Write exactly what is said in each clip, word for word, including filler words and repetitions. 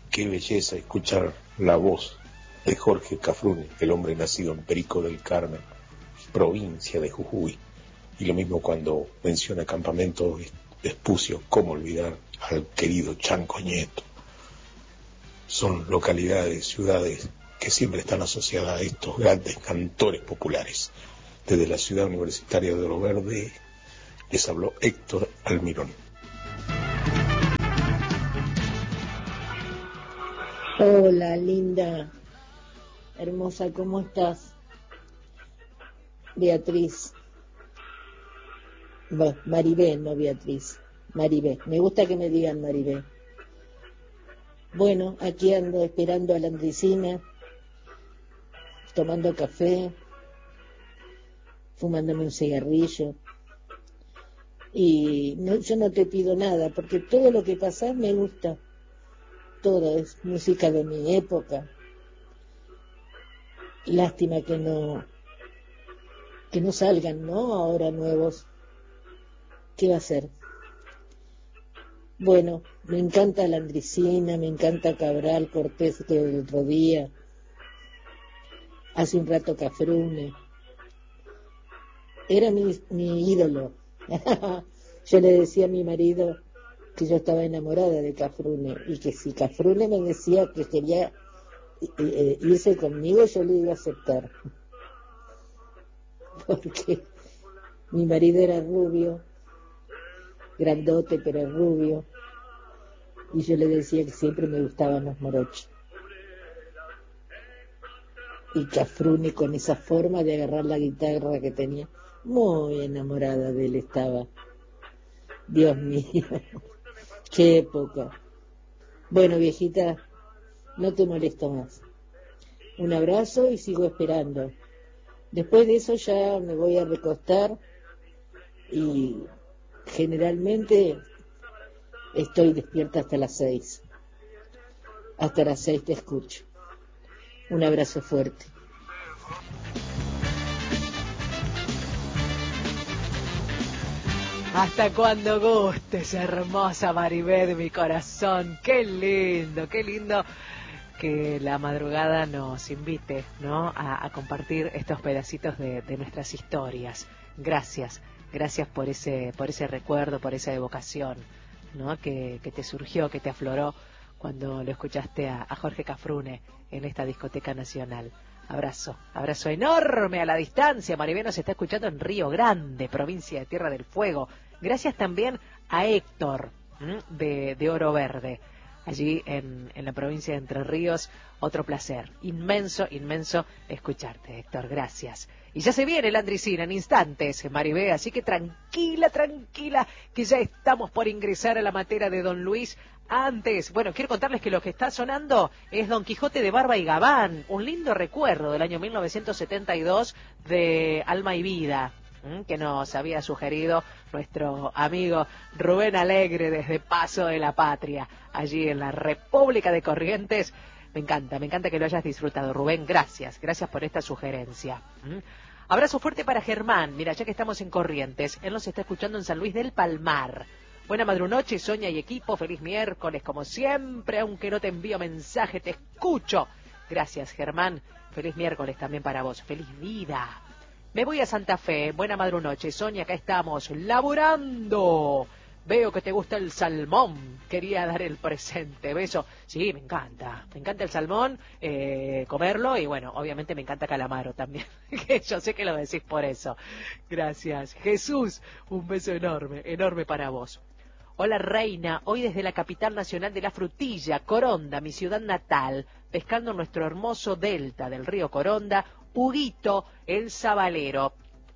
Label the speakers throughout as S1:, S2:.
S1: Qué belleza escuchar la voz de Jorge Cafrune, el hombre nacido en Perico del Carmen, provincia de Jujuy. Y lo mismo cuando menciona Campamento Espucio, cómo olvidar al querido Chanco Nieto. Son localidades, ciudades que siempre están asociadas a estos grandes cantores populares. Desde la ciudad universitaria de Oro Verde les habló Héctor Almirón.
S2: Hola, linda, hermosa, ¿cómo estás? Beatriz. Bueno, Maribé, no Beatriz. Maribé. Me gusta que me digan Maribé. Bueno, aquí ando esperando a la Andricina, tomando café, fumándome un cigarrillo. Y no, yo no te pido nada, porque todo lo que pasás me gusta. Todo es música de mi época. Lástima que no que no salgan, ¿no? Ahora nuevos. ¿Qué va a ser? Bueno, me encanta la Andricina, me encanta Cabral, Cortés del otro día. Hace un rato Cafrune. Era mi, mi ídolo. Yo le decía a mi marido que yo estaba enamorada de Cafrune y que si Cafrune me decía que quería eh, irse conmigo, yo le iba a aceptar. Porque mi marido era rubio, grandote pero rubio, y yo le decía que siempre me gustaban los morochos. Y Cafrune, con esa forma de agarrar la guitarra que tenía, muy enamorada de él estaba. Dios mío, qué época. Bueno, viejita, no te molesto más. Un abrazo y sigo esperando. Después de eso ya me voy a recostar y generalmente estoy despierta hasta las seis. Hasta las seis te escucho. Un abrazo fuerte.
S3: Hasta cuando gustes, hermosa Maribé de mi corazón. Qué lindo, qué lindo que la madrugada nos invite, ¿no? a, a compartir estos pedacitos de, de nuestras historias. Gracias, gracias por ese, por ese recuerdo, por esa evocación, ¿no? que, que te surgió, que te afloró cuando lo escuchaste a, a Jorge Cafrune en esta discoteca nacional. Abrazo, abrazo enorme a la distancia. Maribé nos está escuchando en Río Grande, provincia de Tierra del Fuego. Gracias también a Héctor de, de Oro Verde, allí en, en la provincia de Entre Ríos. Otro placer, inmenso, inmenso escucharte, Héctor, gracias. Y ya se viene la Andricina en instantes, Maribé, así que tranquila, tranquila, que ya estamos por ingresar a la materia de Don Luis. Antes, bueno, quiero contarles que lo que está sonando es Don Quijote de Barba y Gabán, un lindo recuerdo del año mil novecientos setenta y dos de Alma y Vida, que nos había sugerido nuestro amigo Rubén Alegre desde Paso de la Patria, allí en la República de Corrientes. Me encanta, me encanta que lo hayas disfrutado, Rubén, gracias, gracias por esta sugerencia. Abrazo fuerte para Germán, mira, ya que estamos en Corrientes, él nos está escuchando en San Luis del Palmar. Buena madrunoche, Sonia y equipo, feliz miércoles como siempre, aunque no te envío mensaje, te escucho. Gracias, Germán, feliz miércoles también para vos, feliz vida. Me voy a Santa Fe, buena madrunoche, Sonia, acá estamos, laburando. Veo que te gusta el salmón, quería dar el presente, beso. Sí, me encanta, me encanta el salmón, eh, comerlo y bueno, obviamente me encanta calamaro también, que yo sé que lo decís por eso. Gracias, Jesús, un beso enorme, enorme para vos. Hola Reina, hoy desde la capital nacional de la frutilla, Coronda, mi ciudad natal, pescando nuestro hermoso delta del río Coronda, Huguito, el Sabalero.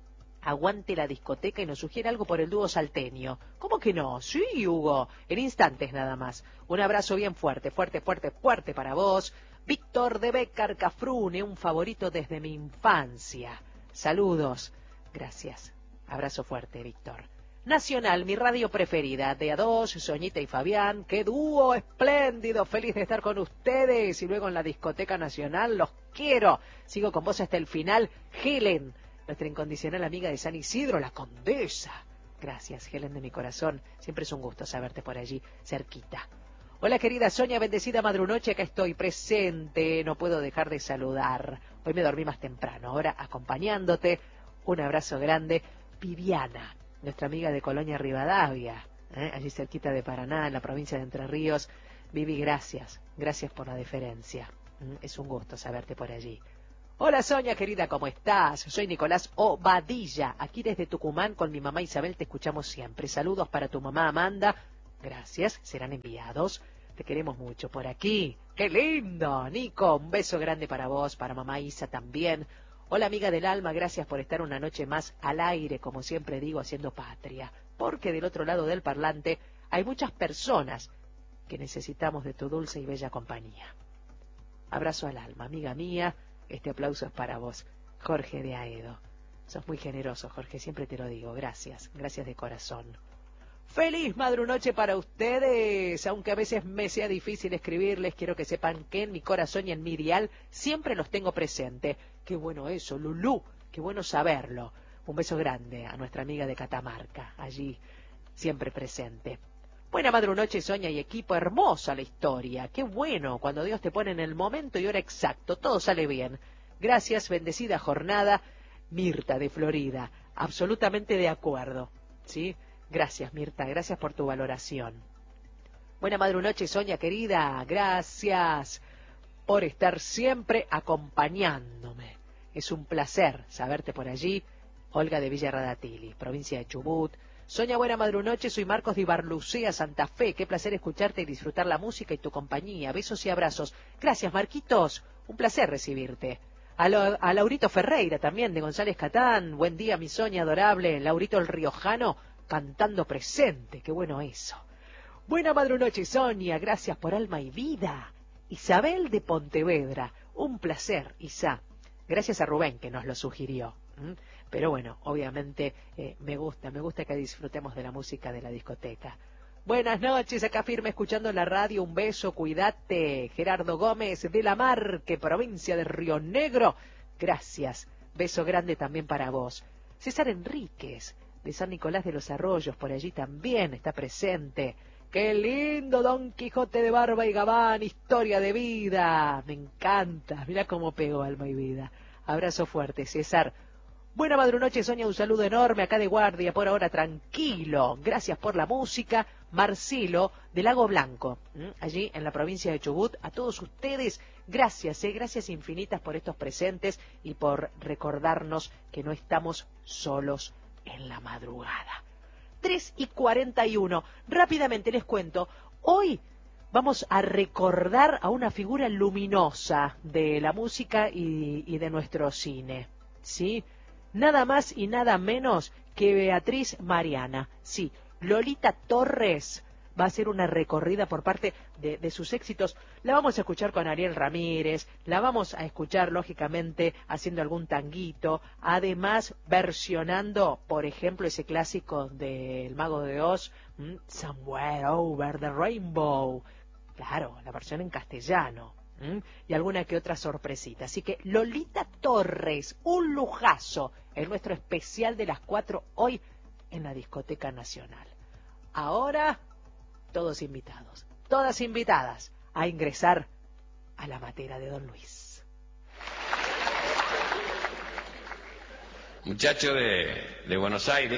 S3: Aguante la discoteca y nos sugiere algo por el dúo salteño. ¿Cómo que no? Sí, Hugo, en instantes nada más. Un abrazo bien fuerte, fuerte, fuerte, fuerte para vos. Víctor de Bécar Cafrune, un favorito desde mi infancia. Saludos. Gracias. Abrazo fuerte, Víctor. Nacional, mi radio preferida, de a dos, Soñita y Fabián, qué dúo espléndido, feliz de estar con ustedes, y luego en la discoteca nacional, los quiero, sigo con vos hasta el final, Helen, nuestra incondicional amiga de San Isidro, la Condesa, gracias Helen de mi corazón, siempre es un gusto saberte por allí, cerquita. Hola querida Sonia, bendecida madrunoche, acá estoy presente, no puedo dejar de saludar. Hoy me dormí más temprano, ahora acompañándote. Un abrazo grande. Viviana, nuestra amiga de Colonia Rivadavia, ¿eh? allí cerquita de Paraná, en la provincia de Entre Ríos. Vivi, gracias, gracias por la deferencia. ¿Mm? Es un gusto saberte por allí. Hola Sonia, querida, ¿cómo estás? Soy Nicolás Obadilla, aquí desde Tucumán con mi mamá Isabel, te escuchamos siempre. Saludos para tu mamá Amanda. Gracias, serán enviados. Te queremos mucho por aquí. ¡Qué lindo! Nico, un beso grande para vos, para mamá Isa también. Hola amiga del alma, gracias por estar una noche más al aire, como siempre digo, haciendo patria. Porque del otro lado del parlante hay muchas personas que necesitamos de tu dulce y bella compañía. Abrazo al alma, amiga mía. Este aplauso es para vos, Jorge de Aedo. Sos muy generoso, Jorge, siempre te lo digo. Gracias, gracias de corazón. Feliz madrunoche para ustedes, aunque a veces me sea difícil escribirles, quiero que sepan que en mi corazón y en mi dial siempre los tengo presente. Qué bueno eso, Lulú, qué bueno saberlo. Un beso grande a nuestra amiga de Catamarca, allí siempre presente. Buena madrunoche, Sonia y equipo, hermosa la historia. Qué bueno cuando Dios te pone en el momento y hora exacto, todo sale bien. Gracias, bendecida jornada. Mirta de Florida, absolutamente de acuerdo, ¿sí? Gracias, Mirta, gracias por tu valoración. Buena madrunoche, Sonia querida, gracias por estar siempre acompañándome. Es un placer saberte por allí. Olga de Villa Radatili, provincia de Chubut. Sonia, buena madrunoche, soy Marcos de Ibarlucea, Santa Fe. Qué placer escucharte y disfrutar la música y tu compañía. Besos y abrazos. Gracias, Marquitos, un placer recibirte. A, lo, a Laurito Ferreira también, de González Catán. Buen día, mi Sonia adorable. Laurito el Riojano, cantando presente. Qué bueno eso. Buena madrunoche, Sonia. Gracias por alma y vida. Isabel de Pontevedra. Un placer, Isa. Gracias a Rubén que nos lo sugirió. ¿Mm? Pero bueno, obviamente eh, me gusta, me gusta que disfrutemos de la música de la discoteca. Buenas noches, acá firme escuchando la radio, un beso, cuídate. Gerardo Gómez de La Marque, provincia de Río Negro. Gracias, beso grande también para vos. César Enríquez, de San Nicolás de los Arroyos, por allí también está presente. ¡Qué lindo Don Quijote de Barba y Gabán! Historia de vida. Me encanta. Mira cómo pegó alma y vida. Abrazo fuerte, César. Buena madrunoche, Sonia. Un saludo enorme acá de guardia. Por ahora tranquilo. Gracias por la música. Marcelo de Lago Blanco, ¿m? allí en la provincia de Chubut. A todos ustedes, gracias, ¿eh? gracias infinitas por estos presentes y por recordarnos que no estamos solos en la madrugada. tres y cuarenta y uno. Rápidamente les cuento. Hoy vamos a recordar a una figura luminosa de la música y, y de nuestro cine, ¿sí? Nada más y nada menos que Beatriz Mariana. Sí, Lolita Torres va a hacer una recorrida por parte de, de sus éxitos. La vamos a escuchar con Ariel Ramírez, la vamos a escuchar lógicamente haciendo algún tanguito, además versionando, por ejemplo, ese clásico del Mago de Oz, Somewhere Over the Rainbow. Claro, la versión en castellano. ¿Mm? Y alguna que otra sorpresita. Así que Lolita Torres, un lujazo, en nuestro especial de las cuatro hoy en la Discoteca Nacional. Ahora, todos invitados, todas invitadas a ingresar a la matera de Don Luis.
S4: Muchacho de, de Buenos Aires,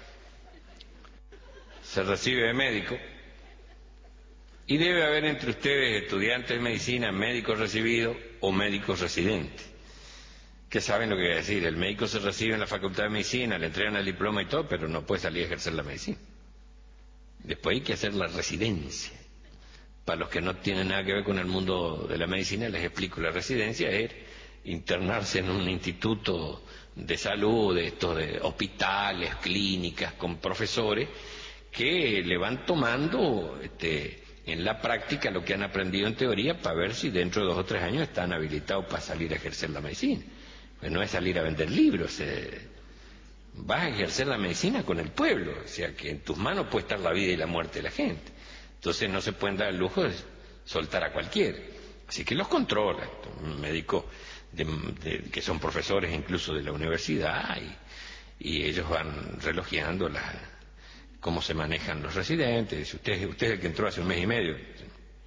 S4: se recibe de médico. Y debe haber entre ustedes estudiantes de medicina, médicos recibidos o médicos residentes, que saben lo que voy a decir. El médico se recibe en la facultad de medicina, le entregan el diploma y todo, pero no puede salir a ejercer la medicina. Después hay que hacer la residencia. Para los que no tienen nada que ver con el mundo de la medicina, les explico. La residencia es internarse en un instituto de salud, de estos de hospitales, clínicas, con profesores que le van tomando este, en la práctica lo que han aprendido en teoría para ver si dentro de dos o tres años están habilitados para salir a ejercer la medicina. Pues no es salir a vender libros, eh, vas a ejercer la medicina con el pueblo, o sea que en tus manos puede estar la vida y la muerte de la gente. Entonces no se pueden dar el lujo de soltar a cualquiera. Así que los controla, médicos de, de, que son profesores incluso de la universidad, y, y ellos van relojeando la, cómo se manejan los residentes. Si usted, usted es el que entró hace un mes y medio,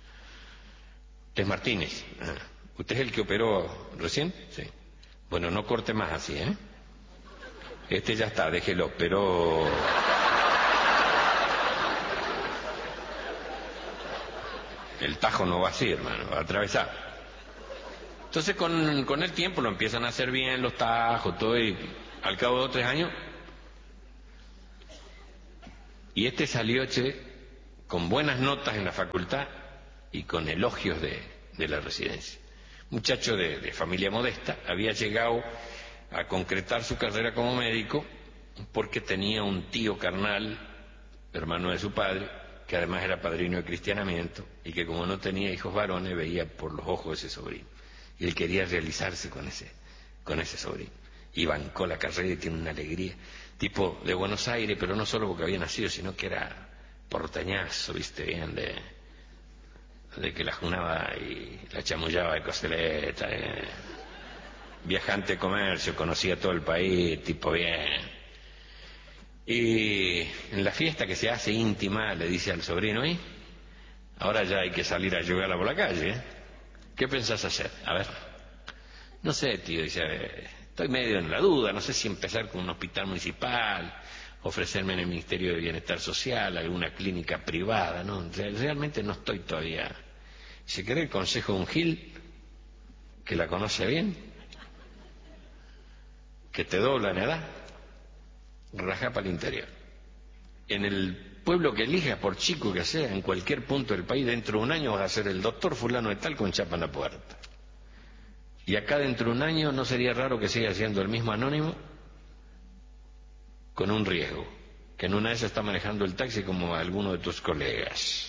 S4: Usted es Martínez. Ah. ¿Usted es el que operó recién? Sí. Bueno, no corte más así, ¿eh? Este ya está, déjelo, pero... El tajo no va así, hermano, va a atravesar. Entonces con, con el tiempo lo empiezan a hacer bien los tajos, todo, y al cabo de dos o tres años... Y este salió, che, con buenas notas en la facultad y con elogios de, de la residencia. Muchacho de, de familia modesta, había llegado a concretar su carrera como médico porque tenía un tío carnal, hermano de su padre, que además era padrino de cristianamiento, y que como no tenía hijos varones veía por los ojos de ese sobrino, y él quería realizarse con ese, con ese sobrino, y bancó la carrera y tiene una alegría, tipo de Buenos Aires, pero no solo porque había nacido, sino que era porteñazo, viste, bien de, de que la junaba y la chamullaba de costeleta, eh. Viajante de comercio, conocía todo el país, tipo bien. Y en la fiesta que se hace íntima le dice al sobrino, ¿eh? Ahora ya hay que salir a jugarla por la calle, ¿eh? ¿Qué pensás hacer? A ver. No sé, tío, dice, estoy medio en la duda, no sé si empezar con un hospital municipal, ofrecerme en el Ministerio de Bienestar Social, alguna clínica privada, ¿no? Realmente no estoy todavía. Si querés el consejo de un Gil, que la conoce bien, que te dobla en edad, rajá para el interior. En el pueblo que elijas, por chico que sea, en cualquier punto del país, dentro de un año vas a ser el doctor fulano de tal con chapa en la puerta. Y acá dentro de un año no sería raro que siga siendo el mismo anónimo con un riesgo, que en una de esas está manejando el taxi como alguno de tus colegas.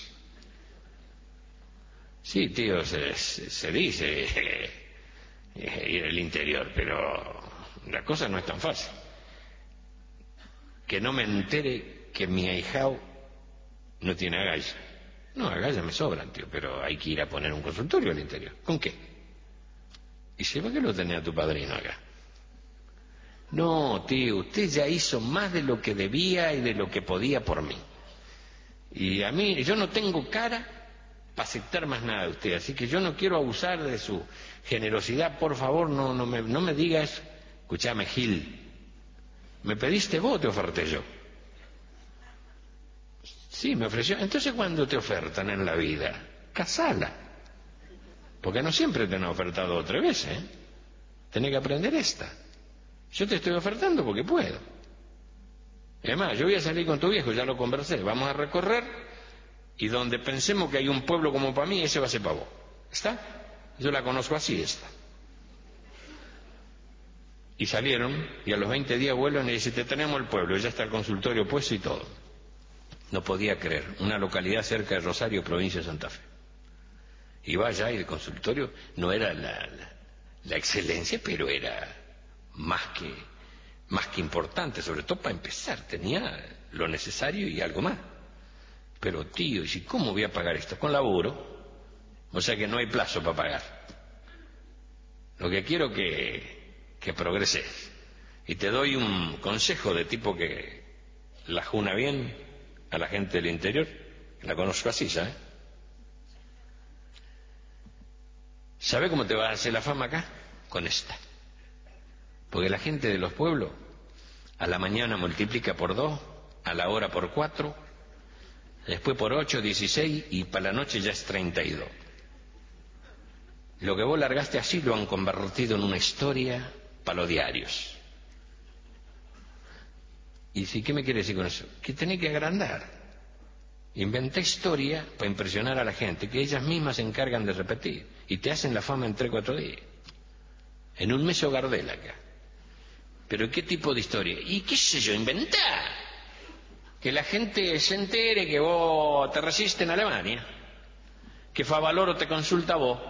S4: Sí, tío, se, se, se dice eh, eh, ir al interior, pero la cosa no es tan fácil. Que no me entere que mi ahijao no tiene agallas. No, agallas me sobran, tío, pero hay que ir a poner un consultorio al interior. ¿Con qué? Y si, ¿por qué lo tenía tu padrino acá? No, tío, usted ya hizo más de lo que debía y de lo que podía por mí. Y a mí, yo no tengo cara para aceptar más nada de usted, así que yo no quiero abusar de su generosidad. Por favor, no, no, me, no me digas, escúchame, Gil, ¿me pediste vos o te oferté yo? Sí, me ofreció. Entonces, ¿cuándo te ofertan en la vida? Casala. Porque no siempre te han ofertado otra vez, ¿eh? Tenés que aprender esta. Yo te estoy ofertando porque puedo. Además, yo voy a salir con tu viejo, ya lo conversé. Vamos a recorrer y donde pensemos que hay un pueblo como para mí, ese va a ser para vos. ¿Está? Yo la conozco así, esta. Y salieron y a los veinte días vuelven y dicen, te tenemos el pueblo, ya está el consultorio puesto y todo. No podía creer. Una localidad cerca de Rosario, provincia de Santa Fe. Y va allá y el consultorio no era la, la, la excelencia, pero era más que, más que importante, sobre todo para empezar. Tenía lo necesario y algo más. Pero tío, ¿y si cómo voy a pagar esto? Con laburo. O sea que no hay plazo para pagar. Lo que quiero que, que progreses. Y te doy un consejo de tipo que la juna bien a la gente del interior. La conozco así, ¿sabes? ¿Sabe cómo te va a hacer la fama acá? Con esta. Porque la gente de los pueblos a la mañana multiplica por dos, a la hora por cuatro, después por ocho, dieciséis y para la noche ya es treinta y dos. Lo que vos largaste así lo han convertido en una historia para los diarios. ¿Y si qué me quiere decir con eso? Que tenés que agrandar. Inventé historia para impresionar a la gente, que ellas mismas se encargan de repetir. Y te hacen la fama en tres o cuatro días. En un mes o Gardel acá. ¿Pero qué tipo de historia? Y qué sé yo, inventar. Que la gente se entere que vos te resistes en Alemania. Que Favaloro te consulta a vos.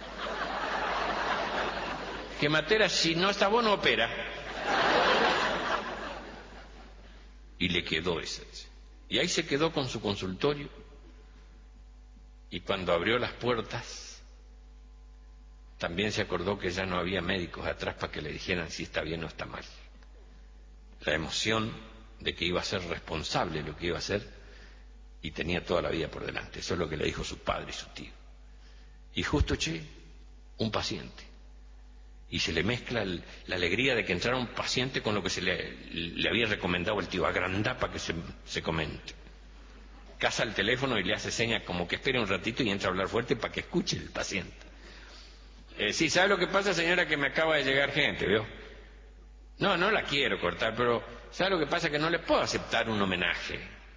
S4: Que Matera, si no está vos, no opera. Y le quedó esa. Y ahí se quedó con su consultorio. Y cuando abrió las puertas, también se acordó que ya no había médicos atrás para que le dijeran si está bien o está mal. La emoción de que iba a ser responsable de lo que iba a hacer y tenía toda la vida por delante. Eso es lo que le dijo su padre y su tío. Y justo, che, un paciente. Y se le mezcla el, la alegría de que entrara un paciente con lo que se le, le había recomendado el tío, agrandá para que se, se comente. Casa el teléfono y le hace señas como que espere un ratito y entra a hablar fuerte para que escuche el paciente. Eh, sí, ¿sabe lo que pasa, señora? Que me acaba de llegar gente, ¿vio? No, no la quiero cortar, pero ¿sabe lo que pasa? Que no le puedo aceptar un homenaje.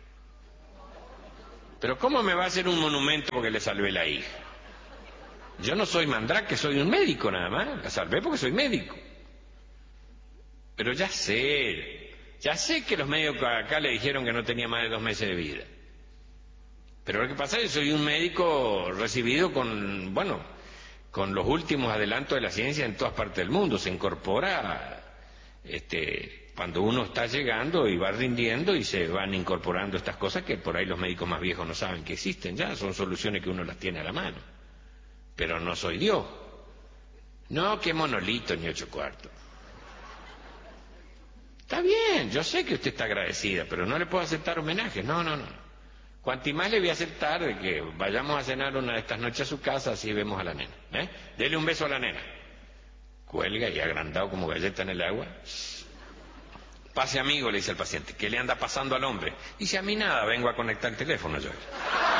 S4: Pero ¿cómo me va a hacer un monumento porque le salvé la hija? Yo no soy mandrake, soy un médico nada más. La salvé porque soy médico. Pero ya sé, ya sé que los médicos acá le dijeron que no tenía más de dos meses de vida. Pero lo que pasa es que soy un médico recibido con, bueno, con los últimos adelantos de la ciencia en todas partes del mundo. Se incorpora, este, cuando uno está llegando y va rindiendo y se van incorporando estas cosas que por ahí los médicos más viejos no saben que existen ya. Son soluciones que uno las tiene a la mano. Pero no soy Dios. No, qué monolito ni ocho cuartos. Está bien, yo sé que usted está agradecida, pero no le puedo aceptar homenaje. No, no, no. Cuanti más le voy a aceptar de que vayamos a cenar una de estas noches a su casa, así vemos a la nena. ¿eh? Dele un beso a la nena. Cuelga y agrandado como galleta en el agua. Pase amigo, le dice el paciente. ¿Qué le anda pasando al hombre? Dice, a mí nada, vengo a conectar el teléfono yo.